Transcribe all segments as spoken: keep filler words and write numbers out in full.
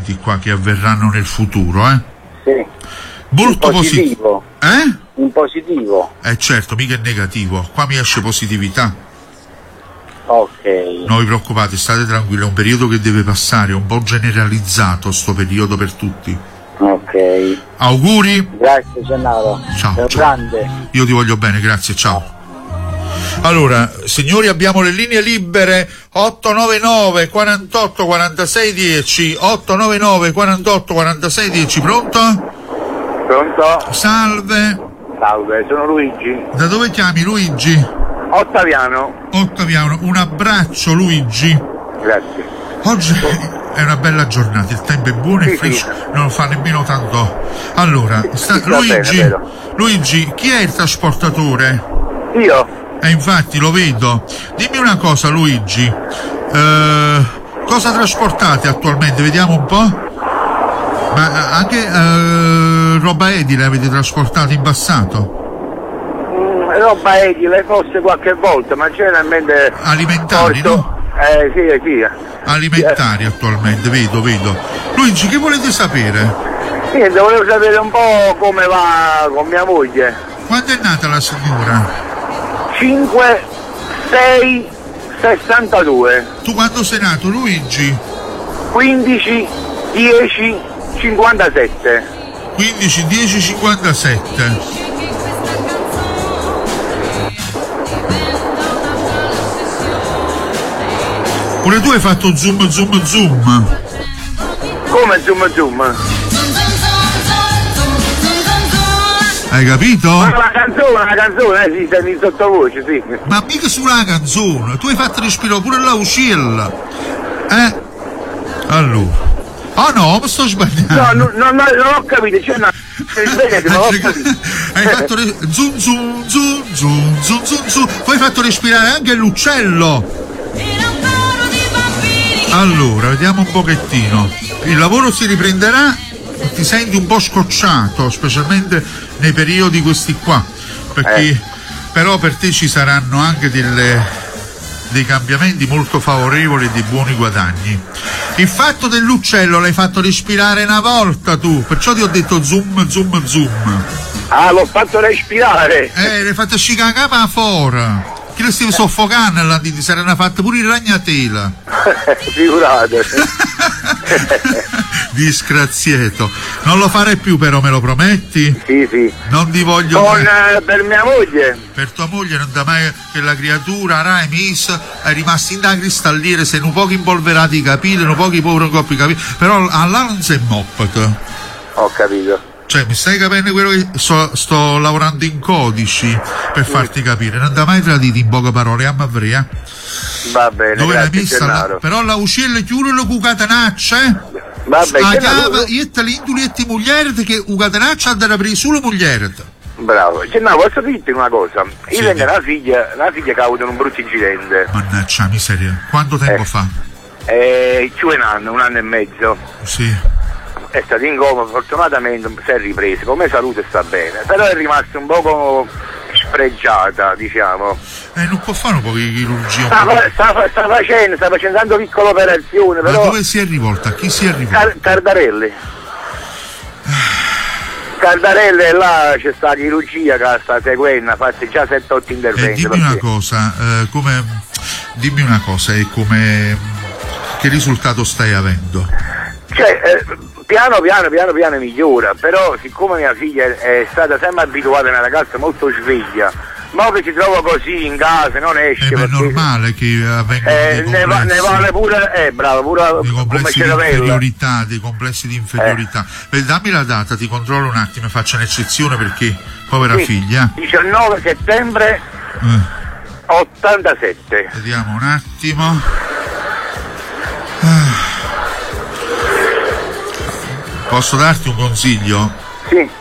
eventi qua che avverranno nel futuro, eh? Sì. Molto in positivo. Posi- eh? In positivo. Eh certo, mica è negativo, qua mi esce positività. Ok. Non vi preoccupate, state tranquilli, è un periodo che deve passare, un po' generalizzato sto periodo per tutti. Ok. Auguri. Grazie Gennaro. Ciao, Sei ciao. grande. Io ti voglio bene, grazie, ciao. Allora, signori, abbiamo le linee libere otto nove nove quarantotto quarantasei dieci, otto nove nove quarantotto quarantasei dieci, pronto? Pronto? Salve. Salve, sono Luigi. Da dove chiami, Luigi? Ottaviano. Ottaviano, un abbraccio, Luigi. Grazie. Oggi è una bella giornata, il tempo è buono e Sì, fresco, sì. non fa nemmeno tanto. Allora, sta, Sì, va Luigi, bene, vero. Luigi, chi è il trasportatore? Io? Eh, infatti lo vedo. Dimmi una cosa, Luigi, eh, cosa trasportate attualmente? Vediamo un po'. Ma anche eh, roba edile avete trasportato in passato? Mm, roba edile, forse qualche volta, ma generalmente... Alimentari, porto... no? Eh, sì, sì. Alimentari attualmente, vedo, vedo. Luigi, che volete sapere? Niente, volevo sapere un po' come va con mia moglie. Quando è nata la signora? cinque, sei, sessantadue. Tu quando sei nato, Luigi? quindici, dieci, cinquantasette. quindici dieci cinquantasette. Pure tu hai fatto zoom zoom zoom. Come zoom zoom? Hai capito? Ma la canzone, la canzone, eh, sì, senti in sottovoce, sì. Ma mica sulla canzone, tu hai fatto respirare pure la uscilla. Eh? Allora. Oh no, mi sto sbagliando. No, no, no, no, non ho capito, c'è una... non ho capito. Hai fatto re... zoom zoom zoom zoom zoom zoom zoom. Poi hai fatto respirare anche l'uccello. Allora, vediamo un pochettino. Il lavoro si riprenderà, ti senti un po' scocciato, specialmente nei periodi questi qua, perché Eh. però per te ci saranno anche delle, dei cambiamenti molto favorevoli e di buoni guadagni. Il fatto dell'uccello l'hai fatto respirare una volta tu, perciò ti ho detto zoom zoom zoom. Ah, l'ho fatto respirare. Eh, l'hai fatto scicare la capa fuori. Chi lo stava soffocando là, ti saranno fatte pure il ragnatela. Figurate. Disgraziato. Non lo farei più però, me lo prometti? Sì, sì. Non ti voglio Con, mai. eh, per mia moglie. Per tua moglie non da mai che la creatura Rai Mis è rimasta in da cristalliere, se un poco impolverati i capelli, un poco i poveri coppi i capelli, però allà non si è moppata. Ho capito. Cioè, mi stai capendo quello che sto, sto lavorando in codici per farti capire, non da mai traditi in poche parole, amma vrea. Va bene, Dove l'hai grazie messa? La, Gennaro. però la uscilla chiude la cucatanaccia, eh? Va bene, Ah, Gennaro, chiama, io te l'indulietti mugliere che ucatanaccia andrà per solo mugliere. bravo. Gennaro, posso dirti una cosa? Io Sì, tengo sì. una figlia, una figlia che ha avuto un brutto incidente. Mannaggia miseria, quanto tempo Eh. fa? Eh, c'è un anno, un anno e mezzo. Sì. È stato in coma, fortunatamente si è ripreso, come salute sta bene, però è rimasta un poco sfregiata, diciamo. Eh, non può fare un po' di chirurgia. un Sta, po'. fa- sta, fa- sta facendo, sta facendo tante piccole operazioni, Ma però... dove si è rivolta? A chi si è rivolta? Car- Cardarelli. Cardarelli e là c'è sta chirurgia che sta seguendo, ha fatto già sette otto Eh, interventi. dimmi una perché- cosa, eh, come, dimmi una cosa, e come, che risultato stai avendo? Cioè, eh, piano piano piano piano migliora, però siccome mia figlia è, è stata sempre abituata a una ragazza molto sveglia, ma che si trova così in casa, non esce. Eh, ma è perché- normale che avvengano Eh, dei ne, va- ne complessi, vale pure, eh bravo, pure dei come complessi di cervello. inferiorità, dei complessi di inferiorità. Beh, dammi la data, ti controllo un attimo e faccio un'eccezione perché, povera Sì, figlia. diciannove settembre Eh, ottantasette. vediamo un attimo. Ah. Posso darti un consiglio? Sì,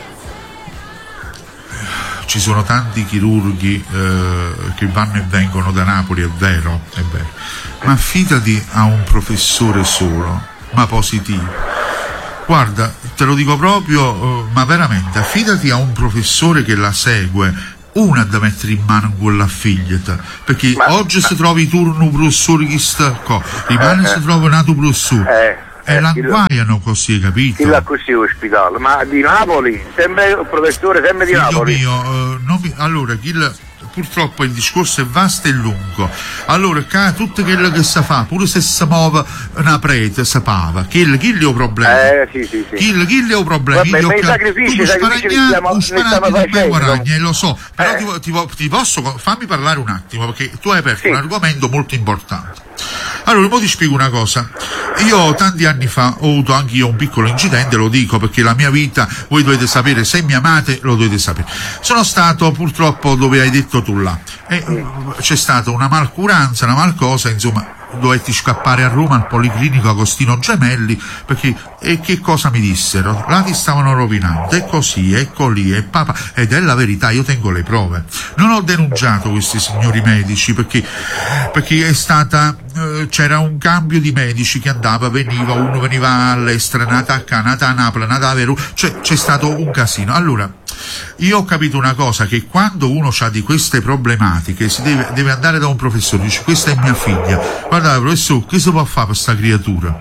Ci sono tanti chirurghi eh, che vanno e vengono da Napoli, è vero, è vero. Ma affidati a un professore solo, ma positivo. Guarda, te lo dico proprio, eh, ma veramente, affidati a un professore che la segue, una da mettere in mano quella figlietta, perché Ma- oggi se trovi turno professore chi sta qua, rimane Eh, se eh. trova un altro professore. eh. e Eh, l'anguaiano così, capito? Chi l'ha così ospitato? Ma di Napoli? Sempre il professore, sempre di Figlio Napoli? mio, eh, non mi- allora, chi l- purtroppo il discorso è vasto e lungo. Allora, ca- tutto quello che si fa, pure se si muove una prete, si pava. Chi, chi li ha problemi? Eh, sì, sì, sì. Chi, chi li ha problemi? Vabbè, Io ma i che- sacrifici, tu i sacrifici li sparagna- stiamo- tu li sparagni stiamo di me facendo. guadagni, eh, lo so, però Eh. ti, vo- ti, vo- ti posso, fammi parlare un attimo, perché tu hai aperto Sì. un argomento molto importante. Allora, ora ti spiego una cosa. Io tanti anni fa ho avuto anche io un piccolo incidente, lo dico perché la mia vita, voi dovete sapere, se mi amate lo dovete sapere. Sono stato purtroppo dove hai detto tu là. E c'è stata una malcuranza, una malcosa, insomma, dovetti scappare a Roma al Policlinico Agostino Gemelli, perché e che cosa mi dissero? Là ti stavano rovinando, è così, ecco lì, è papà, ed è la verità, io tengo le prove. Non ho denunciato questi signori medici perché, perché è stata, eh, c'era un cambio di medici che andava, veniva, uno veniva all'estero, nata a Canada, nata a Napoli, nata a Veru, cioè c'è stato un casino. Allora, io ho capito una cosa, che quando uno ha di queste problematiche si deve, deve andare da un professore, dice questa è mia figlia, guarda professore, che si può fare per sta creatura?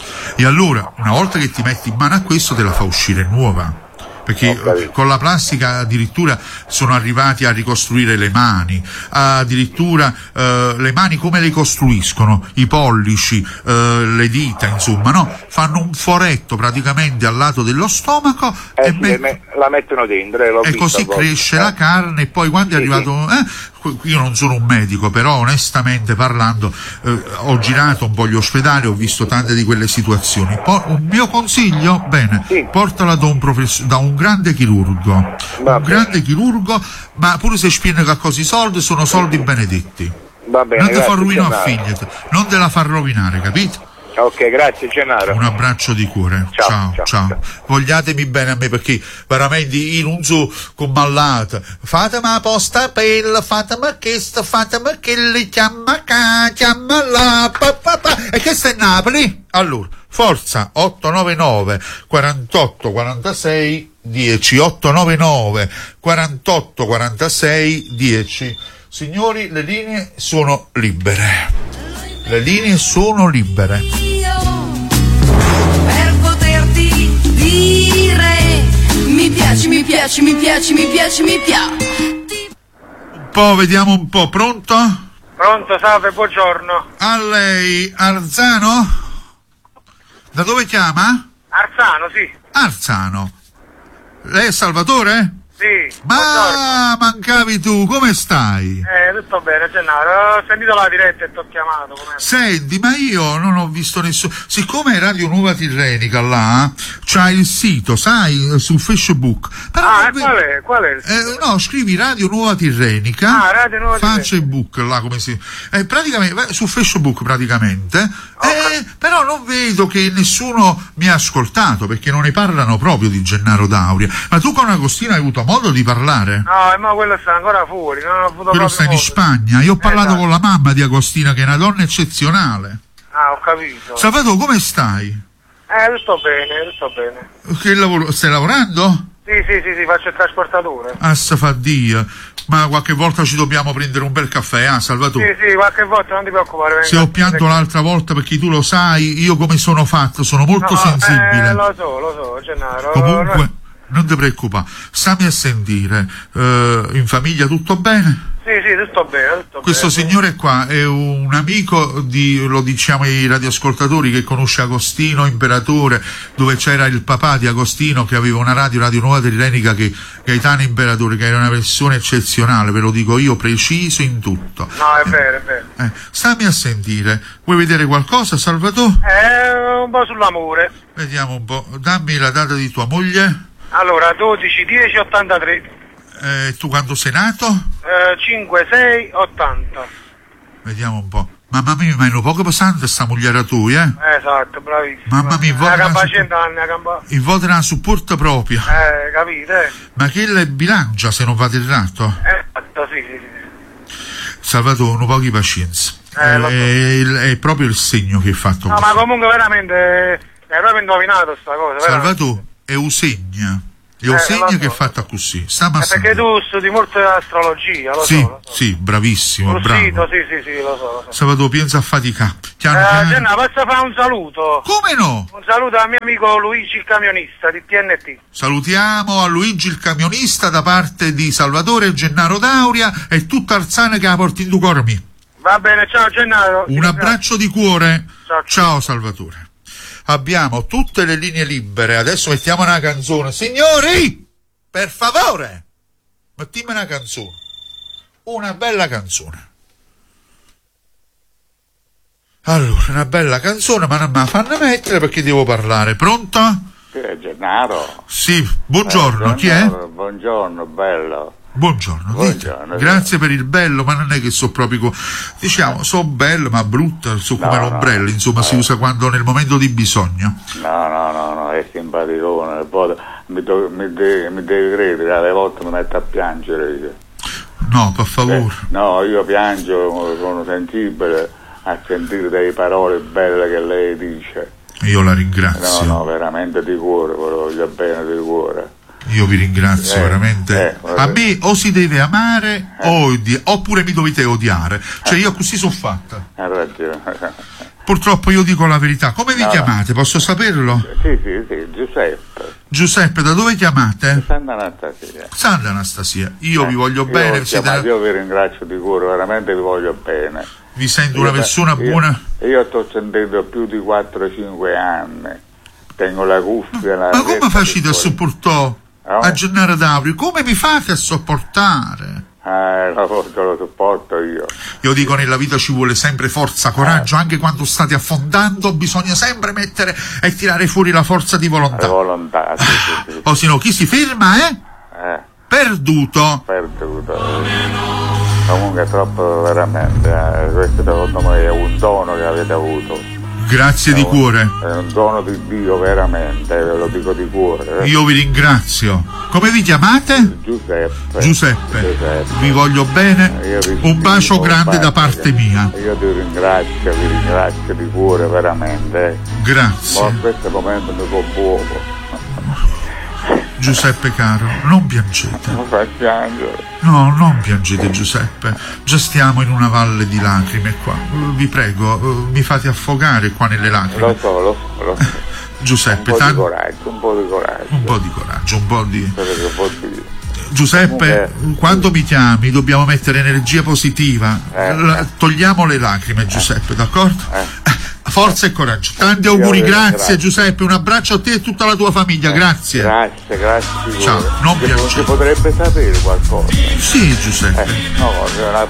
E allora, una volta che ti metti in mano a questo, te la fa uscire nuova. Perché eh, con la plastica addirittura sono arrivati a ricostruire le mani, addirittura eh, le mani come le costruiscono, i pollici, eh, le dita, insomma, no? Fanno un foretto praticamente al lato dello stomaco Eh, e, sì, met- me- la mettono dentro e l'ho e visto così a volte. cresce Eh. la carne, e poi quando è Sì, arrivato... Eh, io non sono un medico, però onestamente parlando eh, ho girato un po' gli ospedali, ho visto tante di quelle situazioni. Po- un mio consiglio, bene, Sì. portala da un, professor, da un grande chirurgo, Va un bene. grande chirurgo, ma pure se spiega così soldi, sono soldi benedetti. Va bene, Non ti fa grazie, rovinare a Gennaro. figli, non te la fa rovinare, capito? Ok, grazie Gennaro. Un abbraccio di cuore. Ciao, Ciao, ciao. ciao, ciao. Vogliatemi bene a me, perché veramente io non so con mallata. Fatemi la posta bella, fatemi questo, fatemi quelli, chiama qua, chiama là, pa, pa, pa. E questo è Napoli? Allora, forza, otto nove nove quarantotto quarantasei dieci, otto nove nove quarantotto quarantasei dieci. Signori, le linee sono libere. Le linee sono libere. Per poterti dire mi piaci, mi piaci, mi piaci, mi piaci, mi piaci. Un po', vediamo un po', pronto? Pronto, salve, buongiorno. A lei, Arzano? Da dove chiama? Arzano, sì. Arzano. Lei è Salvatore? Sì, buongiorno. Ma mancavi tu, come stai? Eh, tutto bene, Gennaro. Ho sentito la diretta e ti ho chiamato. Com'è? Senti, ma io non ho visto nessuno. Siccome è Radio Nuova Tirrenica là, c'ha il sito, sai, su Facebook. Però Ah, non e ve- qual è? Qual è il sito? Eh, no, scrivi Radio Nuova Tirrenica. Ah, Radio Nuova Tirrenica. Facebook, là come si. Eh, praticamente, vai su Facebook praticamente. Eh, però non vedo che nessuno mi ha ascoltato, perché non ne parlano proprio di Gennaro D'Auria. Ma tu con Agostino hai avuto modo di parlare? No, ma quello sta ancora fuori, non ho avuto Quello proprio sta in modo. Spagna. Io ho parlato Esatto. con la mamma di Agostino, che è una donna eccezionale. Ah, ho capito. Salvatore, come stai? Eh, tutto bene, tutto bene. Che lavoro? Stai lavorando? Sì, sì, sì, sì, faccio il trasportatore. Ah, sa fa Dio. Ma qualche volta ci dobbiamo prendere un bel caffè, ah, Sì, Salvatore? sì, qualche volta non ti preoccupare. venga. Se ho pianto l'altra volta, perché tu lo sai, io come sono fatto, sono molto No, sensibile. Eh, lo so, lo so, Gennaro. Comunque, non ti preoccupare, stammi a sentire. Eh, in famiglia tutto bene? Sì, sì, tutto bene, tutto Questo bene. signore qua è un amico di, lo diciamo ai radioascoltatori, che conosce Agostino Imperatore, dove c'era il papà di Agostino che aveva una radio, Radio Nuova Tirrenica, che Gaetano Imperatore, che era una persona eccezionale, ve lo dico io, preciso in tutto. No, è vero, è vero. Eh, stammi a sentire, vuoi vedere qualcosa, Salvatore? Eh, un po' sull'amore. Vediamo un po', dammi la data di tua moglie. Allora, dodici dieci ottantatré, Eh, tu quando sei nato? eh, cinque sei ottanta. Vediamo un po'. Mamma mia, ma è un poco pesante sta moglie tu, eh? Esatto, bravissimo. Mamma mia, La voglio gamba una- cento anni, la gamba... Il voto è una supporto proprio. Eh, capite? Eh, Ma che le bilancia se non fate il ratto? esatto, sì, sì, sì. Salvatore, un po' di pazienza. Eh, lo so. è, il- è proprio il segno che hai fatto No, così. ma comunque veramente... È proprio indovinato sta cosa, veramente. Salvatore, Eusegna. Io Eh, segno lo che è so. fatta così. Sta È perché tu studi molto astrologia, lo Sì, so. Lo so. sì, bravissimo, Sul bravo. sito, sì, sì, sì, lo so, lo so. Sabato pienso a fatica. Piano, Eh, piano. Gennaro, basta fare un saluto. Come no? Un saluto al mio amico Luigi il camionista di T N T. Salutiamo a Luigi il camionista da parte di Salvatore e Gennaro Dauria e tutta Arzana che la porti in tu cormi. Va bene, ciao Gennaro. Un abbraccio di cuore. Ciao. Ciao Salvatore. Abbiamo tutte le linee libere. Adesso mettiamo una canzone. Signori, per favore, mettiamo una canzone. Una bella canzone. Allora, una bella canzone, ma non me la fanno mettere perché devo parlare. Pronto? Chi è Gennaro? Sì, buongiorno, Eh, chi è? buongiorno, buongiorno, bello. Buongiorno, Buongiorno, dite. Grazie per il bello, ma non è che so proprio, co- diciamo, so bello ma brutto, so come No, l'ombrello, no. insomma, si Eh. usa quando nel momento di bisogno. No, no, no, no, è simpaticone. Poi mi, do- mi, de- mi devi credere, alle volte mi metto a piangere io. No, per favore. Eh, no, io piango, sono sensibile a sentire delle parole belle che lei dice. Io la No, ringrazio. no, veramente di cuore, ve lo voglio bene di cuore. Io vi ringrazio Eh, veramente. eh, A me o si deve amare o odi- oppure mi dovete odiare. Cioè io così sono fatta. Ha ragione. Purtroppo io dico la verità. Come vi No. chiamate? Posso saperlo? Sì, sì, sì, Giuseppe. Giuseppe, da dove chiamate? Santa Anastasia. Santa Anastasia. Io vi Eh, voglio io bene. ho siete- chiamato, io vi ringrazio di cuore, veramente vi voglio bene. Vi sento una Io- persona io- buona. Io sto sentendo più di quattro cinque anni. Tengo la cuffia. la Ma come testa facete a fuori. sopportare No? a Gennaro Daurio? Come mi fate a sopportare? Eh, lo, lo sopporto io. Io dico nella vita ci vuole sempre forza, coraggio, anche quando state affondando bisogna sempre mettere e tirare fuori la forza di La volontà. volontà, sì, sì, sì. O se no chi si ferma è Eh, perduto. perduto. Comunque è troppo veramente. Eh, questo secondo me è un dono che avete avuto. Grazie di cuore. È un dono di Dio veramente, ve lo dico di cuore. Io vi ringrazio. Come vi chiamate? Giuseppe. Giuseppe. Giuseppe. Vi voglio bene. Io vi Un bacio stimo, grande da guarda, parte mia. Io ti ringrazio, vi ringrazio di cuore veramente. Ma Grazie. in questo momento mi commuovo, Giuseppe caro, non piangete. mi fa piangere. No, non piangete Giuseppe, già stiamo in una valle di lacrime qua. Vi prego, eh, mi fate affogare qua nelle Lo lacrime. so, lo so, lo so. Un Giuseppe, po' di tan- coraggio, un po' di coraggio. un po' di coraggio, un po' di... Quello che posso dire. Giuseppe, Comunque- quando mi chiami dobbiamo mettere energia positiva. Eh. La- togliamo le lacrime Giuseppe, d'accordo? Eh. Forza e coraggio. Tanti auguri, vi grazie ringrazio. Giuseppe, un abbraccio a te e tutta la tua famiglia, grazie. Grazie, grazie di Ciao, cuore. non Si- piangere. Si potrebbe sapere qualcosa. Sì Giuseppe, Eh, no, c'è una,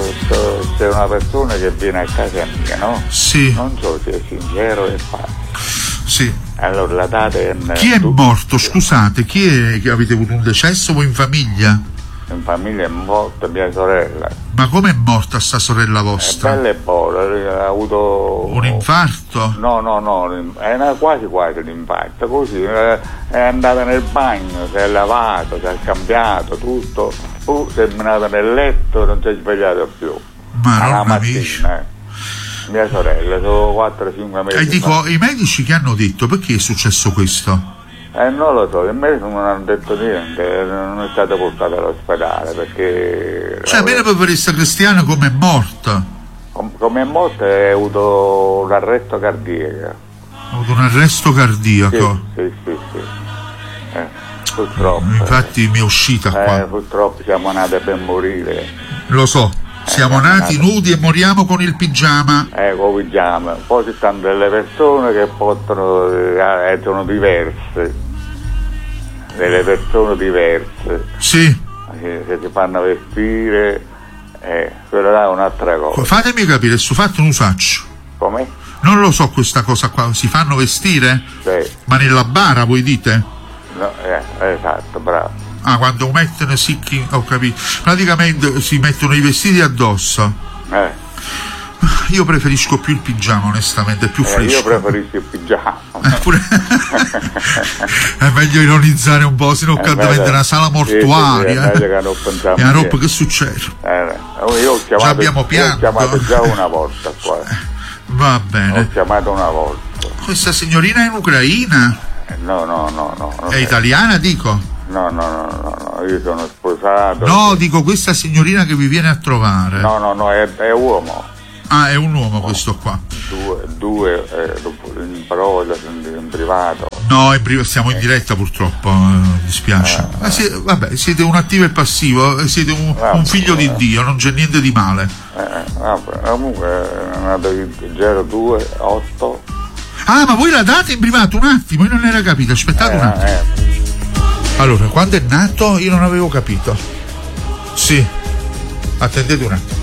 c'è una persona che viene a casa mia, no? sì, Non so se è sincero e falso. sì. Allora la data è... Chi è morto? Scusate, chi è che avete avuto un decesso voi in famiglia? In famiglia è morta mia sorella. Ma come è morta sta sorella È vostra? bella e buona, ha avuto... Un infarto? No, no, no, è una- quasi quasi un infarto, così, eh, è andata nel bagno, si è lavato, si è cambiato, tutto, uh, si è menata nel letto e non si è svegliato più. Ma Alla non mattina, eh. Mia sorella, sono quattro cinque mesi E dico, fa. i medici che hanno detto perché è successo questo? Eh, non lo so, i medici non hanno detto niente, non è stato portato all'ospedale perché... Cioè, bene per questa cristiana come è morta? Com- come è morta ha avuto un arresto cardiaco. Ha avuto un arresto Sì, cardiaco. sì, sì, sì. Eh, purtroppo. Infatti mi è uscita Eh, qua. purtroppo siamo nati per morire. Lo so, siamo Eh, nati nati. nudi e moriamo con il pigiama. Eh, come pigiama. Poi ci stanno delle persone che portano, eh, eh, sono diverse. Delle persone diverse. Sì, eh, Che si fanno vestire. Eh, quello là è un'altra cosa. fatemi capire, su fatto un usaccio. Come? Non lo so questa cosa qua, si fanno vestire? Sì. Ma nella bara voi dite? No, eh, esatto, bravo. Ah, quando mettono sicchi, ho capito. Praticamente si mettono i vestiti addosso. Eh, Io preferisco più il pigiama, onestamente, è più eh, io fresco. preferisco il pigiama. Eh, pure- è meglio ironizzare un po', sennò È qua meglio- diventa una sala sì, sì, mortuaria. sì, è meglio che non pensiamo E a roba niente. che succede? Eh, io ho chiamato, abbiamo io ho pianto. chiamato già una volta qua. Va Ho bene. chiamato una volta. Questa signorina è in Ucraina? Eh, No, no, no, no. non È italiana, dico? No, no, no, no, no, io sono sposato. No, dico questa signorina che vi viene a trovare. No, no, no, è, è uomo. Ah, è un uomo questo qua. Due, due eh, in parola, in privato. No, in priv- siamo in diretta purtroppo, eh, dispiace. Eh, Ma siete, vabbè, siete un attivo e passivo, siete un, vabbè, un figlio di eh. Dio, non c'è niente di male. Eh, vabbè, comunque è nato zero due otto. Ah, ma voi la date in privato un attimo, io non era capito, aspettate Eh, un attimo. eh. Allora, quando è nato io non avevo capito. Sì, attendete un attimo.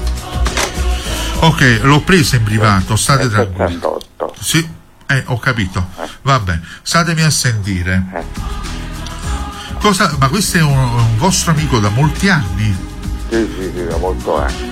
Ok, l'ho presa in privato, state tranquilli. settantotto. Sì, eh, ho capito. Va bene, statemi a sentire. Eh. Cosa, ma questo è un, un vostro amico da molti anni? Sì, sì, sì, da molto anni.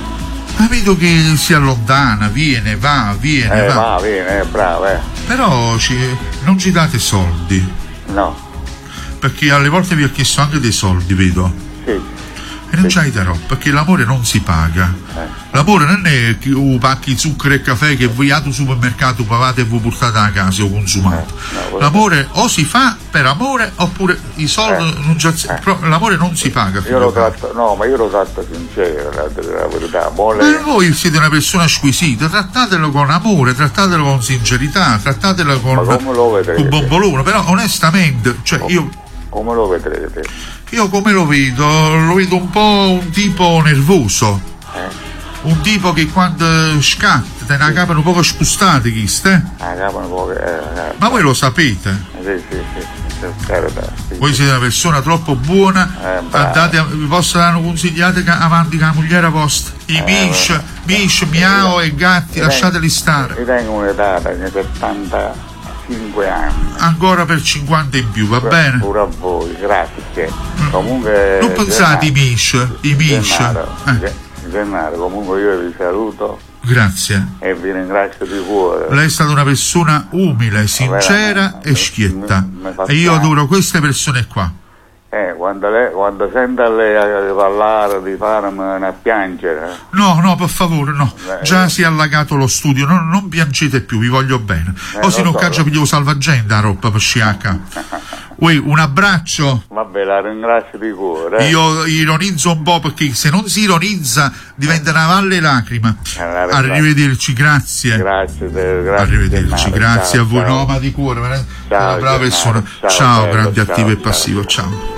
Ma vedo che si allontana, viene, va, viene, Eh, va. va, viene, è bravo, eh. Però ci, non ci date soldi, No, perché alle volte vi ho chiesto anche dei soldi, vedo. sì. E non ci darò, perché l'amore non si paga. Eh. L'amore non è che uh, pacchi zucchero e caffè che voi al supermercato pagate e voi portate a casa o consumate. Eh, no, L'amore o si fa per amore oppure i soldi Eh. non c'è, Eh. però l'amore non si paga. Io lo figlio caro. tratto, no, ma io lo tratto sincero, la, la verità. Ma Vuole, voi siete una persona squisita, trattatelo con amore, trattatelo con sincerità, trattatelo con, Ma come lo vedrete? con bombolone, però onestamente, cioè io, come lo vedrete? io come lo vedo? Lo vedo un po' un tipo nervoso, Eh? un tipo che quando scatta te ne capano un po' spostati, chiste? Ah, capo, un po' che- eh, eh. Ma voi lo sapete? Sì, sì, sì, sì, carità, sì. Voi siete una persona troppo buona, Eh, bravo. andate a- vi posso dare consigliate che avanti con la mogliera vostra, i Eh, mish, vabbè. mish, miao e gatti, Mi lasciateli tengo- stare. Mi tengo un'età da settantacinque anni. Ancora per cinquanta in più, va bene? Pure a voi, grazie. Comunque. Non pensate i mish, i mish. Gennaro, Eh, Ge- Gennaro, comunque io vi saluto grazie. e vi ringrazio di cuore. Lei è stata una persona umile, sincera e schietta. mi- mi fa E io piacere. adoro queste persone qua. Eh, quando, lei, quando sento lei a parlare di farmi a piangere, No, no, per favore, no. Beh, Già eh. si è allagato lo studio, non, non piangete più, vi voglio bene. Eh, O se lo non so, caccia lo- piglio salvagenda a roba per sciacca. Uè, un abbraccio. vabbè, la ringrazio di cuore. eh. Io ironizzo un po' perché se non si ironizza diventa una valle lacrima. Eh, la ringrazio. Arrivederci, grazie. Grazie, de- grazie. Arrivederci, Gennaro, grazie ciao, a voi. ciao. No, ma di cuore, veramente Ciao, una brava Gennaro, persona. ciao, Ciao, bello, grande ciao, attivo e ciao. passivo, ciao.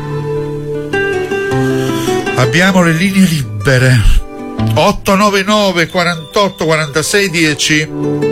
Abbiamo le linee libere. otto nove nove quarantotto quarantasei dieci.